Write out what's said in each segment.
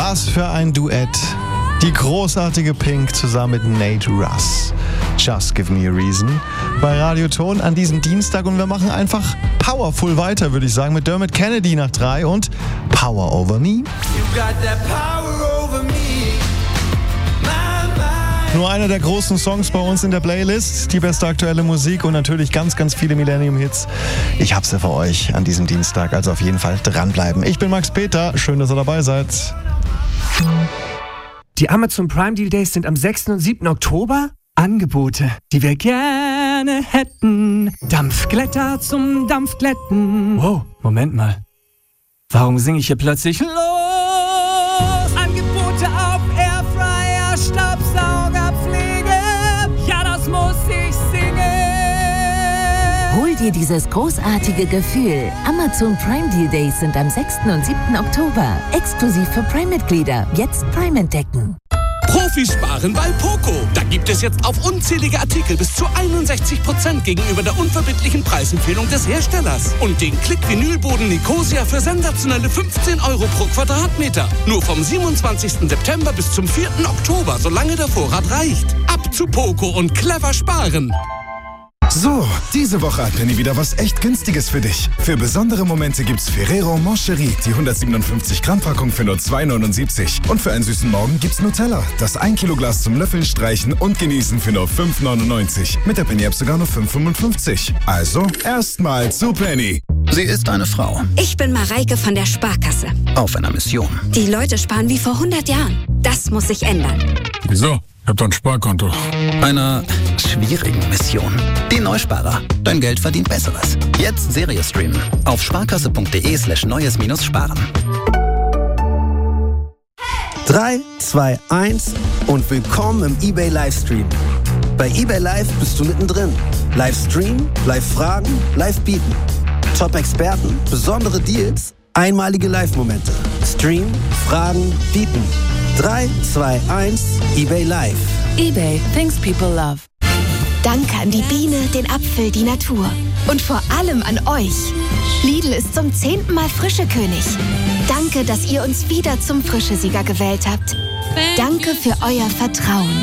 Was für ein Duett. Die großartige Pink zusammen mit Nate Russ. Just Give Me a Reason. Bei Radioton an diesem Dienstag und wir machen einfach powerful weiter, würde ich sagen, mit Dermot Kennedy nach 3 und Power Over Me. Nur einer der großen Songs bei uns in der Playlist, die beste aktuelle Musik und natürlich ganz, ganz viele Millennium-Hits. Ich hab's ja für euch an diesem Dienstag, also auf jeden Fall dranbleiben. Ich bin Max Peter, schön, dass ihr dabei seid. Die Amazon Prime Deal Days sind am 6. und 7. Oktober. Angebote, die wir gerne hätten. Dampfglätter zum Dampfglätten. Wow, Moment mal. Warum singe ich hier plötzlich los? Angebote auf Airfryer, Staubsaugerpflege. Ja, das muss ich singen. Hol dir dieses großartige Gefühl. Amazon Prime Deal Days sind am 6. und 7. Oktober. Exklusiv für Prime-Mitglieder. Jetzt Prime entdecken. Profisparen bei Poco. Da gibt es jetzt auf unzählige Artikel bis zu 61% gegenüber der unverbindlichen Preisempfehlung des Herstellers. Und den Klick-Vinylboden Nicosia für sensationelle 15 € pro Quadratmeter. Nur vom 27. September bis zum 4. Oktober, solange der Vorrat reicht. Ab zu Poco und clever sparen. So, diese Woche hat Penny wieder was echt Günstiges für dich. Für besondere Momente gibt's Ferrero Moncherie, die 157 Gramm Packung für nur 2,79. Und für einen süßen Morgen gibt's Nutella, das 1 Kilo Glas zum Löffeln, Streichen und Genießen für nur 5,99. Mit der Penny App sogar nur 5,55. Also erstmal zu Penny. Sie ist eine Frau. Ich bin Mareike von der Sparkasse. Auf einer Mission. Die Leute sparen wie vor 100 Jahren. Das muss sich ändern. Wieso? Ich hab doch ein Sparkonto. Einer schwierigen Mission. Die Neusparer. Dein Geld verdient Besseres. Jetzt Serie streamen. Auf sparkasse.de/neues-sparen. 3, 2, 1 und willkommen im eBay Livestream. Bei eBay Live bist du mittendrin. Livestream, Live-Fragen, Live-Bieten. Top-Experten, besondere Deals, einmalige Live-Momente. Stream, Fragen, Bieten. 3, 2, 1, eBay Live. eBay, things people love. Danke an die Biene, den Apfel, die Natur. Und vor allem an euch. Lidl ist zum 10. Mal Frischekönig. Danke, dass ihr uns wieder zum Frischesieger gewählt habt. Danke für euer Vertrauen.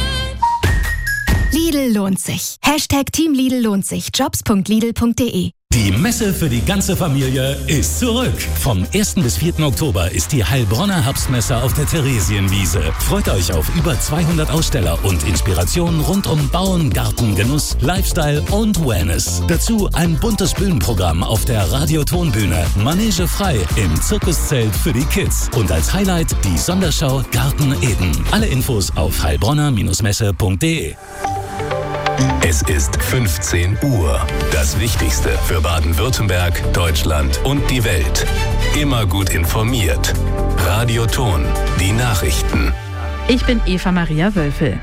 Lidl lohnt sich. #Team Lidl lohnt sich. Jobs.lidl.de. Die Messe für die ganze Familie ist zurück. Vom 1. bis 4. Oktober ist die Heilbronner Herbstmesse auf der Theresienwiese. Freut euch auf über 200 Aussteller und Inspirationen rund um Bauen, Garten, Genuss, Lifestyle und Wellness. Dazu ein buntes Bühnenprogramm auf der Radiotonbühne. Manege frei im Zirkuszelt für die Kids. Und als Highlight die Sonderschau Garten Eden. Alle Infos auf heilbronner-messe.de. Es ist 15 Uhr. Das Wichtigste für Baden-Württemberg, Deutschland und die Welt. Immer gut informiert. Radioton, die Nachrichten. Ich bin Eva Maria Wölfel.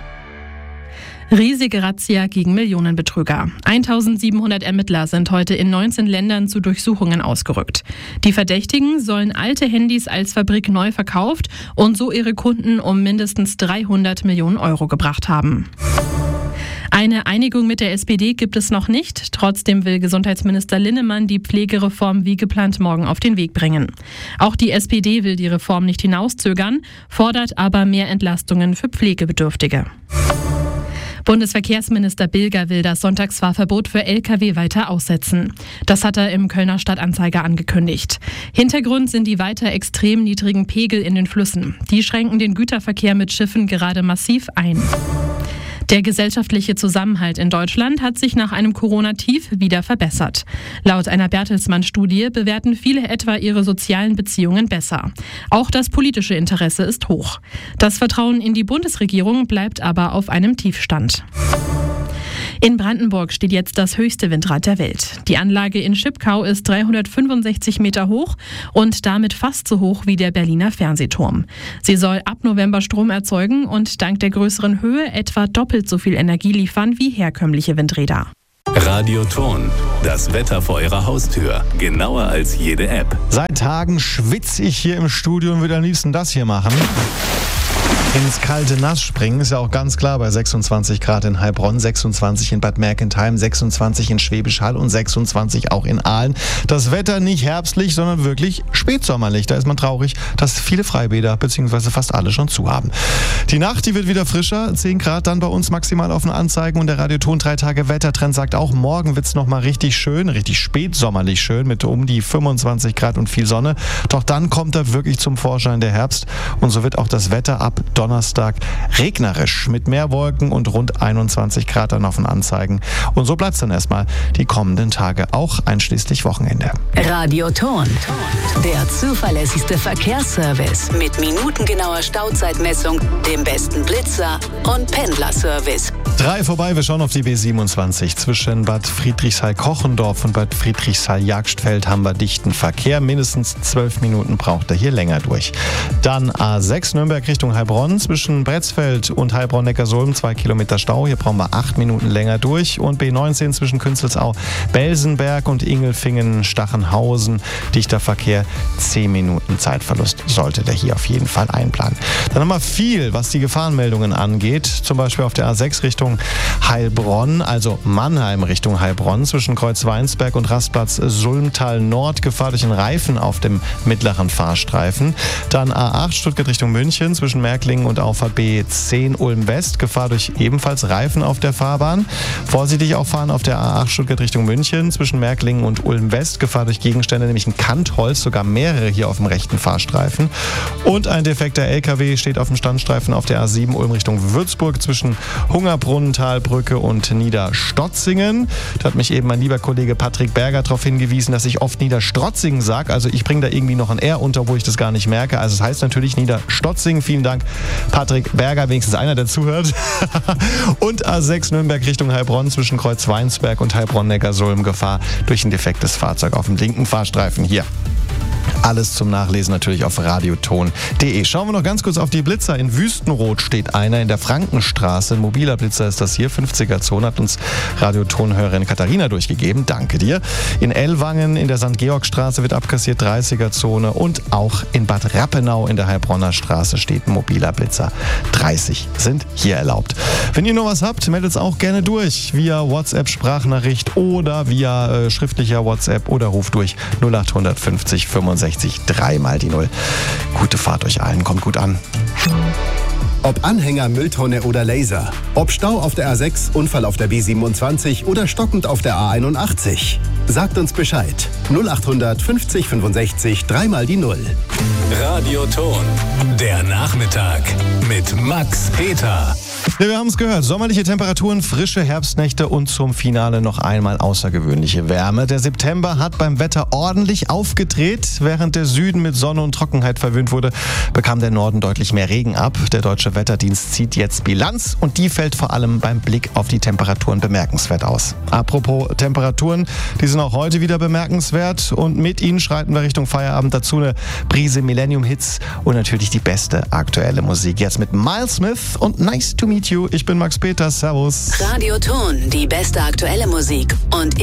Riesige Razzia gegen Millionenbetrüger. 1700 Ermittler sind heute in 19 Ländern zu Durchsuchungen ausgerückt. Die Verdächtigen sollen alte Handys als Fabrik neu verkauft und so ihre Kunden um mindestens 300 Millionen Euro gebracht haben. Eine Einigung mit der SPD gibt es noch nicht. Trotzdem will Gesundheitsminister Linnemann die Pflegereform wie geplant morgen auf den Weg bringen. Auch die SPD will die Reform nicht hinauszögern, fordert aber mehr Entlastungen für Pflegebedürftige. Bundesverkehrsminister Bilger will das Sonntagsfahrverbot für Lkw weiter aussetzen. Das hat er im Kölner Stadtanzeiger angekündigt. Hintergrund sind die weiter extrem niedrigen Pegel in den Flüssen. Die schränken den Güterverkehr mit Schiffen gerade massiv ein. Der gesellschaftliche Zusammenhalt in Deutschland hat sich nach einem Corona-Tief wieder verbessert. Laut einer Bertelsmann-Studie bewerten viele etwa ihre sozialen Beziehungen besser. Auch das politische Interesse ist hoch. Das Vertrauen in die Bundesregierung bleibt aber auf einem Tiefstand. In Brandenburg steht jetzt das höchste Windrad der Welt. Die Anlage in Schipkau ist 365 Meter hoch und damit fast so hoch wie der Berliner Fernsehturm. Sie soll ab November Strom erzeugen und dank der größeren Höhe etwa doppelt so viel Energie liefern wie herkömmliche Windräder. Radioton, das Wetter vor Ihrer Haustür. Genauer als jede App. Seit Tagen schwitze ich hier im Studio und würde am liebsten das hier machen. Ins kalte Nass springen ist ja auch ganz klar bei 26 Grad in Heilbronn, 26 in Bad Mergentheim, 26 in Schwäbisch Hall und 26 auch in Aalen. Das Wetter nicht herbstlich, sondern wirklich spätsommerlich. Da ist man traurig, dass viele Freibäder bzw. fast alle schon zu haben. Die Nacht, die wird wieder frischer, 10 Grad dann bei uns maximal auf den Anzeigen und der Radioton 3 Tage Wettertrend sagt auch, morgen wird es nochmal richtig schön, richtig spätsommerlich schön mit um die 25 Grad und viel Sonne. Doch dann kommt da wirklich zum Vorschein der Herbst und so wird auch das Wetter ab Donnerstag regnerisch mit mehr Wolken und rund 21 Grad dann auf den Anzeigen. Und so bleibt es dann erstmal die kommenden Tage, auch einschließlich Wochenende. Radioton, der zuverlässigste Verkehrsservice mit minutengenauer Stauzeitmessung, dem besten Blitzer und Pendlerservice. 3 vorbei, wir schauen auf die B27. Zwischen Bad Friedrichshall-Kochendorf und Bad Friedrichshall-Jagstfeld haben wir dichten Verkehr. Mindestens 12 Minuten braucht er hier länger durch. Dann A6 Nürnberg Richtung Heilbronn. Zwischen Bretzfeld und Heilbronn-Neckarsulm 2 Kilometer Stau. Hier brauchen wir 8 Minuten länger durch. Und B19 zwischen Künzelsau, Belsenberg und Ingelfingen-Stachenhausen. Dichter Verkehr, 10 Minuten Zeitverlust sollte der hier auf jeden Fall einplanen. Dann haben wir viel, was die Gefahrenmeldungen angeht. Zum Beispiel auf der A6 Richtung Heilbronn, also Mannheim Richtung Heilbronn. Zwischen Kreuzweinsberg und Rastplatz Sulmtal Nord. Gefahr durch den Reifen auf dem mittleren Fahrstreifen. Dann A8 Stuttgart Richtung München. Zwischen Märklingen und Auffahrt B10 Ulm West. Gefahr durch ebenfalls Reifen auf der Fahrbahn. Vorsichtig auch fahren auf der A8 Stuttgart Richtung München. Zwischen Märklingen und Ulm West. Gefahr durch Gegenstände, nämlich ein Kantholz, sogar mehrere hier auf dem rechten Fahrstreifen. Und ein defekter LKW steht auf dem Standstreifen auf der A7 Ulm Richtung Würzburg zwischen Hungerbrunnentalbrücke und Niederstotzingen. Da hat mich eben mein lieber Kollege Patrick Berger darauf hingewiesen, dass ich oft Niederstrotzingen sage. Also ich bringe da irgendwie noch ein R unter, wo ich das gar nicht merke. Also es heißt natürlich Niederstotzingen. Vielen Dank, Patrick Berger, wenigstens einer, der zuhört. Und A6 Nürnberg Richtung Heilbronn zwischen Kreuzweinsberg und Heilbronn-Neckarsulm. Gefahr durch ein defektes Fahrzeug auf dem linken Fahrstreifen hier. Alles zum Nachlesen natürlich auf radioton.de. Schauen wir noch ganz kurz auf die Blitzer. In Wüstenrot steht einer in der Frankenstraße. Ein mobiler Blitzer ist das hier. 50er-Zone hat uns Radiotonhörerin Katharina durchgegeben. Danke dir. In Ellwangen in der St. Georg-Straße wird abkassiert. 30er-Zone. Und auch in Bad Rappenau in der Heilbronner Straße steht ein mobiler Blitzer. 30 sind hier erlaubt. Wenn ihr noch was habt, meldet es auch gerne durch. Via WhatsApp-Sprachnachricht oder via schriftlicher WhatsApp oder ruft durch 0850 65 3 mal die 0. Gute Fahrt euch allen, kommt gut an. Ob Anhänger, Mülltonne oder Laser. Ob Stau auf der A6, Unfall auf der B27 oder stockend auf der A81. Sagt uns Bescheid. 0800 50 65 3 mal die 0. Radioton, der Nachmittag mit Max Peter. Ja, wir haben es gehört. Sommerliche Temperaturen, frische Herbstnächte und zum Finale noch einmal außergewöhnliche Wärme. Der September hat beim Wetter ordentlich aufgedreht. Während der Süden mit Sonne und Trockenheit verwöhnt wurde, bekam der Norden deutlich mehr Regen ab. Der Deutsche Wetterdienst zieht jetzt Bilanz und die fällt vor allem beim Blick auf die Temperaturen bemerkenswert aus. Apropos Temperaturen, die sind auch heute wieder bemerkenswert und mit ihnen schreiten wir Richtung Feierabend. Dazu eine Prise Millennium-Hits und natürlich die beste aktuelle Musik. Jetzt mit Miles Smith und Nice to Meet You. Ich bin Max Peter. Servus. Radioton, die beste aktuelle Musik und